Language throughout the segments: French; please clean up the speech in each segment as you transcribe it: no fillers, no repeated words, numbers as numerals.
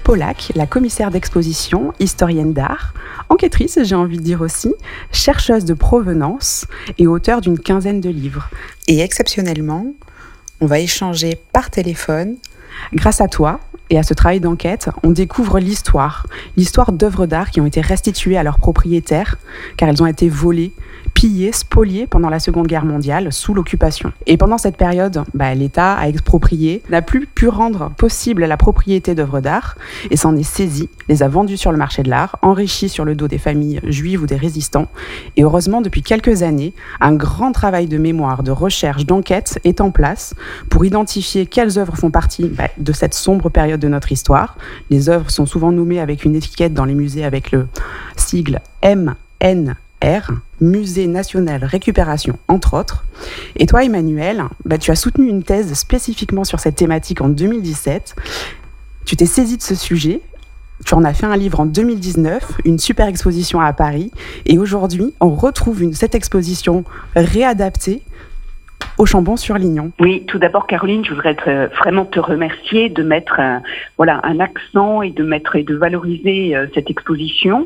Polack, la commissaire d'exposition, historienne d'art, enquêtrice, j'ai envie de dire aussi, chercheuse de provenance et auteure d'une quinzaine de livres. Et exceptionnellement, on va échanger par téléphone. Grâce à toi et à ce travail d'enquête, on découvre l'histoire d'œuvres d'art qui ont été restituées à leurs propriétaires car elles ont été volées, pillées, spoliées pendant la Seconde Guerre mondiale sous l'occupation. Et pendant cette période, l'État a exproprié, n'a plus pu rendre possible la propriété d'œuvres d'art et s'en est saisi, les a vendues sur le marché de l'art, enrichi sur le dos des familles juives ou des résistants. Et heureusement, depuis quelques années, un grand travail de mémoire, de recherche, d'enquête est en place pour identifier quelles œuvres font partie de cette sombre période de notre histoire. Les œuvres sont souvent nommées avec une étiquette dans les musées avec le sigle MNR, Musée National Récupération, entre autres. Et toi, Emmanuel, tu as soutenu une thèse spécifiquement sur cette thématique en 2017. Tu t'es saisi de ce sujet. Tu en as fait un livre en 2019, une super exposition à Paris. Et aujourd'hui, on retrouve cette exposition réadaptée au Chambon-sur-Lignon. Oui, tout d'abord, Caroline, je voudrais vraiment te remercier de mettre un accent et de valoriser cette exposition.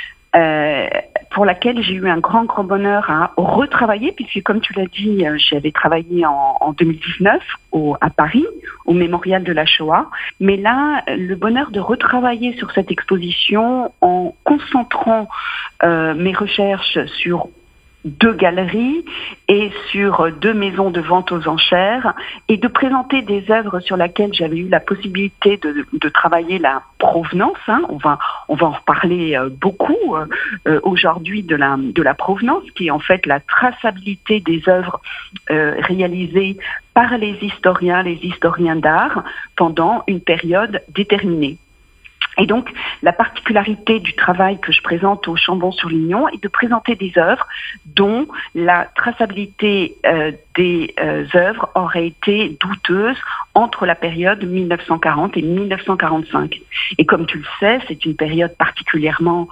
Pour laquelle j'ai eu un grand bonheur à retravailler, puisque comme tu l'as dit, j'avais travaillé en 2019 à Paris, au Mémorial de la Shoah. Mais là, le bonheur de retravailler sur cette exposition en concentrant mes recherches sur 2 galeries et sur 2 maisons de vente aux enchères et de présenter des œuvres sur lesquelles j'avais eu la possibilité de travailler la provenance. On va en reparler beaucoup aujourd'hui de la provenance, qui est en fait la traçabilité des œuvres réalisées par les historiens d'art pendant une période déterminée. Et donc, la particularité du travail que je présente au Chambon-sur-Lignon est de présenter des œuvres dont la traçabilité des œuvres aurait été douteuse entre la période 1940 et 1945. Et comme tu le sais, c'est une période particulièrement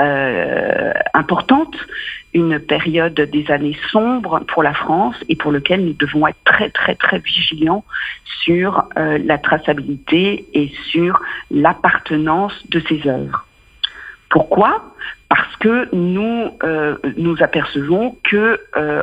importante, une période des années sombres pour la France et pour lequel nous devons être très, très, très vigilants sur la traçabilité et sur l'appartenance de ces œuvres. Pourquoi ? Parce que nous apercevons que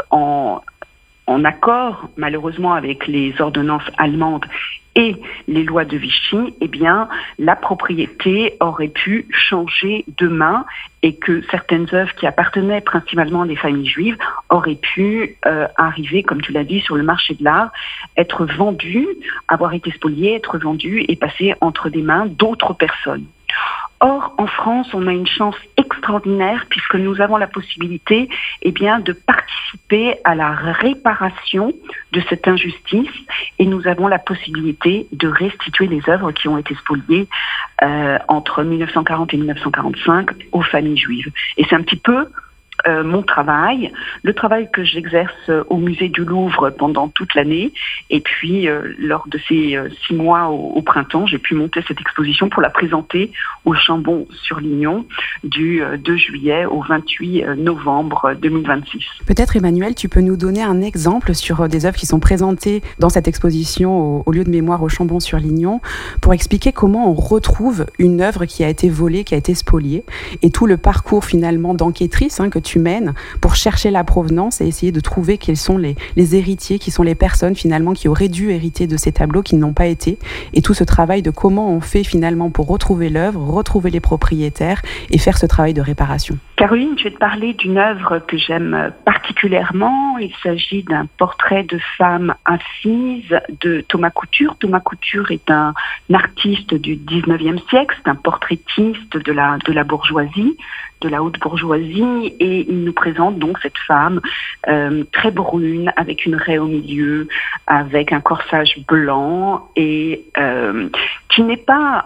en accord, malheureusement, avec les ordonnances allemandes et les lois de Vichy, la propriété aurait pu changer de main et que certaines œuvres qui appartenaient principalement à des familles juives auraient pu arriver, comme tu l'as dit, sur le marché de l'art, être vendues, avoir été spoliées, être vendues et passer entre des mains d'autres personnes. Or, en France, on a une chance extraordinaire puisque nous avons la possibilité de participer à la réparation de cette injustice et nous avons la possibilité de restituer les œuvres qui ont été spoliées entre 1940 et 1945 aux familles juives. Et c'est un petit peu mon travail, le travail que j'exerce au musée du Louvre pendant toute l'année. Et puis, lors de ces 6 mois au printemps, j'ai pu monter cette exposition pour la présenter au Chambon-sur-Lignon du 2 juillet au 28 novembre 2026. Peut-être, Emmanuel, tu peux nous donner un exemple sur des œuvres qui sont présentées dans cette exposition au lieu de mémoire au Chambon-sur-Lignon pour expliquer comment on retrouve une œuvre qui a été volée, qui a été spoliée et tout le parcours finalement d'enquêtrice que tu mènes pour chercher la provenance et essayer de trouver quels sont les héritiers, qui sont les personnes finalement qui auraient dû hériter de ces tableaux qui n'ont pas été, et tout ce travail de comment on fait finalement pour retrouver l'œuvre, retrouver les propriétaires et faire ce travail de réparation. Caroline, je vais te parler d'une œuvre que j'aime particulièrement. Il s'agit d'un portrait de femme assise de Thomas Couture. Thomas Couture est un artiste du 19e siècle, c'est un portraitiste de la bourgeoisie, de la haute bourgeoisie, et il nous présente donc cette femme très brune, avec une raie au milieu, avec un corsage blanc, et qui n'est pas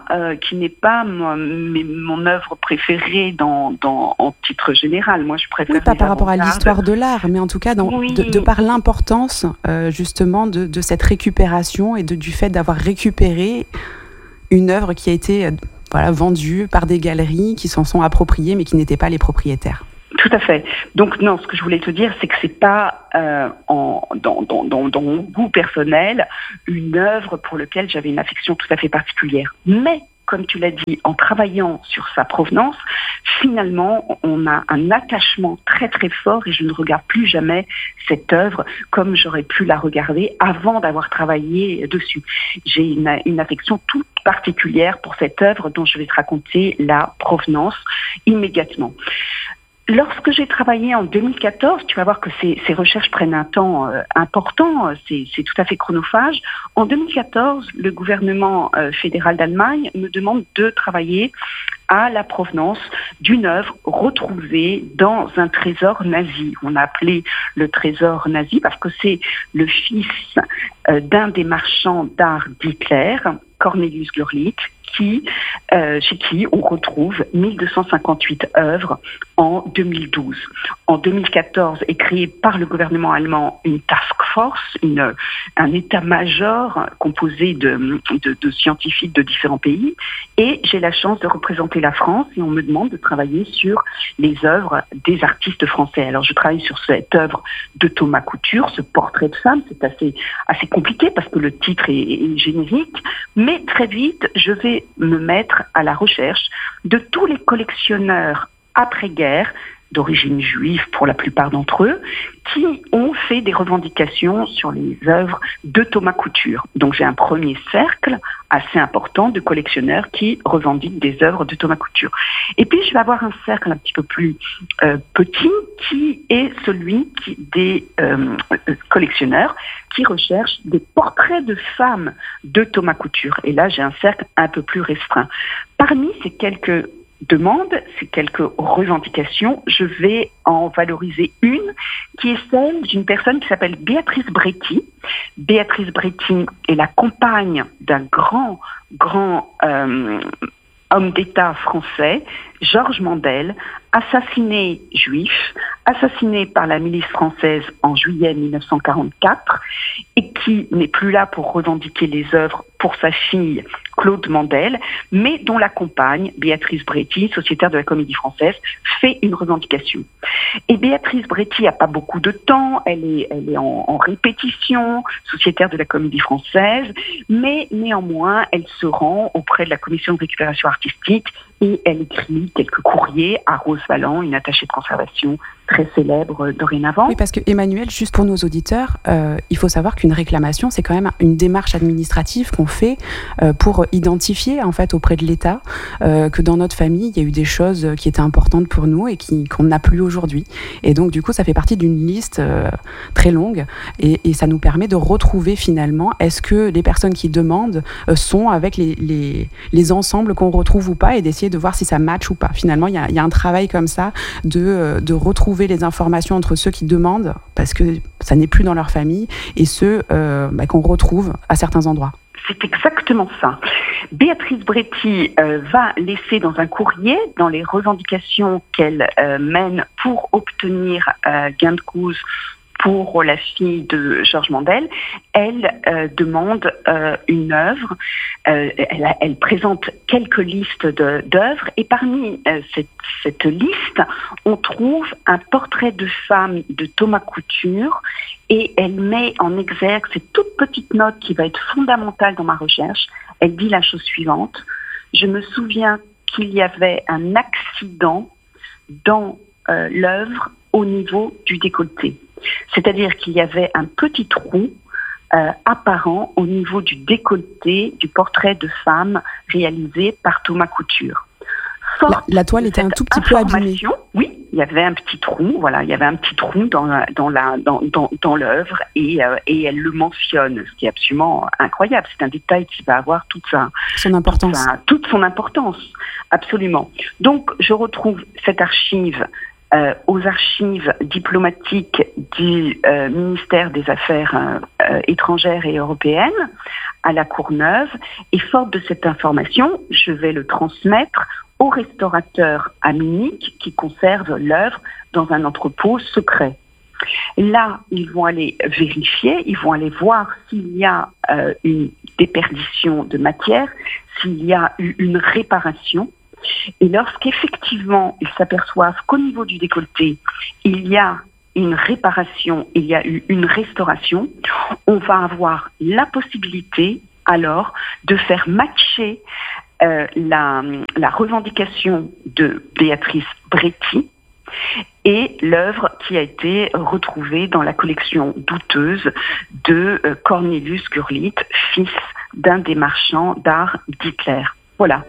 mon œuvre préférée en titre général. Moi, je préfère. Oui, pas par rapport à l'histoire de l'art, mais en tout cas de par l'importance justement de cette récupération et du fait d'avoir récupéré une œuvre qui a été vendue par des galeries qui s'en sont appropriées mais qui n'étaient pas les propriétaires. Tout à fait. Donc non, ce que je voulais te dire, c'est que c'est pas dans mon goût personnel une œuvre pour laquelle j'avais une affection tout à fait particulière. Mais comme tu l'as dit, en travaillant sur sa provenance, finalement, on a un attachement très très fort et je ne regarde plus jamais cette œuvre comme j'aurais pu la regarder avant d'avoir travaillé dessus. J'ai une affection toute particulière pour cette œuvre dont je vais te raconter la provenance immédiatement. Lorsque j'ai travaillé en 2014, tu vas voir que ces recherches prennent un temps important, c'est tout à fait chronophage. En 2014, le gouvernement fédéral d'Allemagne me demande de travailler à la provenance d'une œuvre retrouvée dans un trésor nazi. On a appelé le trésor nazi parce que c'est le fils d'un des marchands d'art d'Hitler, Cornelius Glorlitt, chez qui on retrouve 1258 œuvres en 2012. En 2014 est créée par le gouvernement allemand une task force, un état-major composé de scientifiques de différents pays, et j'ai la chance de représenter la France et on me demande de travailler sur les œuvres des artistes français. Alors je travaille sur cette œuvre de Thomas Couture, ce portrait de femme, c'est assez compliqué parce que le titre est générique, mais très vite je vais me mettre à la recherche de tous les collectionneurs après-guerre, d'origine juive pour la plupart d'entre eux, qui ont fait des revendications sur les œuvres de Thomas Couture. Donc j'ai un premier cercle assez important de collectionneurs qui revendiquent des œuvres de Thomas Couture. Et puis je vais avoir un cercle un petit peu plus petit qui est celui des collectionneurs qui recherchent des portraits de femmes de Thomas Couture. Et là j'ai un cercle un peu plus restreint. Parmi ces quelques demandes, ces quelques revendications, je vais en valoriser une qui est celle d'une personne qui s'appelle Béatrice Bréty. Béatrice Bréty est la compagne d'un grand homme d'État français, Georges Mandel, assassiné juif, assassiné par la milice française en juillet 1944 et qui n'est plus là pour revendiquer les œuvres pour sa fille Claude Mandel, mais dont la compagne, Béatrice Bréty, sociétaire de la Comédie Française, fait une revendication. Et Béatrice Bréty n'a pas beaucoup de temps, elle est en répétition, sociétaire de la Comédie Française, mais néanmoins, elle se rend auprès de la commission de récupération artistique et elle écrit quelques courriers à Rose Valland, une attachée de conservation très célèbre dorénavant. Oui, parce que Emmanuel, juste pour nos auditeurs, il faut savoir qu'une réclamation, c'est quand même une démarche administrative qu'on fait pour identifier en fait auprès de l'État que dans notre famille, il y a eu des choses qui étaient importantes pour nous et qu'on n'a plus aujourd'hui. Et donc du coup, ça fait partie d'une liste très longue et ça nous permet de retrouver finalement est-ce que les personnes qui demandent sont avec les ensembles qu'on retrouve ou pas et d'essayer de voir si ça match ou pas. Finalement, il y a un travail comme ça de retrouver les informations entre ceux qui demandent parce que ça n'est plus dans leur famille et ceux qu'on retrouve à certains endroits. C'est exactement ça. Béatrice Bréty va laisser dans un courrier, dans les revendications qu'elle mène pour obtenir gain de cause pour la fille de Georges Mandel, elle demande une œuvre, elle présente quelques listes d'œuvres et parmi cette liste, on trouve un portrait de femme de Thomas Couture et elle met en exergue cette toute petite note qui va être fondamentale dans ma recherche. Elle dit la chose suivante: je me souviens qu'il y avait un accident dans l'œuvre au niveau du décolleté. C'est-à-dire qu'il y avait un petit trou apparent au niveau du décolleté du portrait de femme réalisé par Thomas Couture. La toile était un tout petit peu abîmée. Oui, il y avait un petit trou. Voilà, il y avait un petit trou dans l'œuvre et elle le mentionne, ce qui est absolument incroyable. C'est un détail qui va avoir toute son importance, absolument. Donc, je retrouve cette archive aux archives diplomatiques du ministère des Affaires étrangères et européennes à la Courneuve. Et forte de cette information, je vais le transmettre aux restaurateurs à Munich qui conservent l'œuvre dans un entrepôt secret. Là, ils vont aller vérifier, ils vont aller voir s'il y a une déperdition de matière, s'il y a eu une réparation. Et lorsqu'effectivement, ils s'aperçoivent qu'au niveau du décolleté, il y a une réparation, il y a eu une restauration, on va avoir la possibilité alors de faire matcher la revendication de Béatrice Bréty et l'œuvre qui a été retrouvée dans la collection douteuse de Cornelius Gurlitt, fils d'un des marchands d'art d'Hitler. Voilà.